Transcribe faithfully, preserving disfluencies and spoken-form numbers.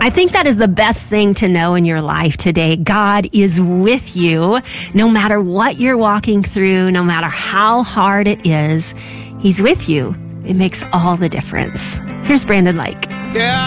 I think that is the best thing to know in your life today. God is with you no matter what you're walking through, no matter how hard it is. He's with you. It makes all the difference. Here's Brandon Lake. Yeah.